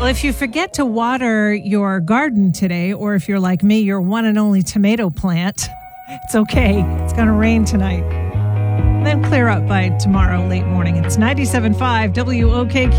Well, if you forget to water your garden today, or if you're like me, your one and only tomato plant, it's okay. It's going to rain tonight. And then clear up by tomorrow late morning. It's 97.5 WOKQ.